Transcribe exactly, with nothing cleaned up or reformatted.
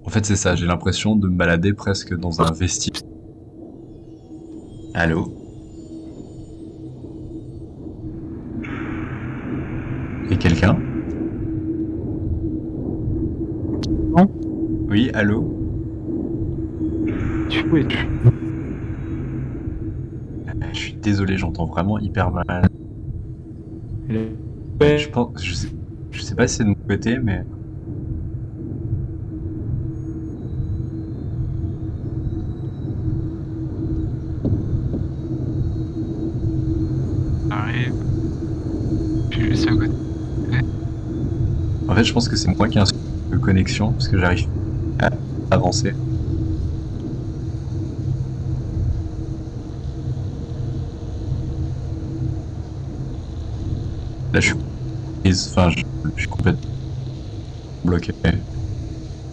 En fait, c'est ça, j'ai l'impression de me balader presque dans un vestibule. Allô? Et quelqu'un? Non, Oui, allô? tu où es-tu? Euh, Je suis désolé, j'entends vraiment hyper mal. Je Ouais, pense, je sais, je sais pas si c'est de mon côté, mais arrive, je suis juste à côté. en fait, je pense que c'est moi qui ai un souci de connexion parce que j'arrive à avancer. Là, je suis, enfin, je, je suis complètement bloqué.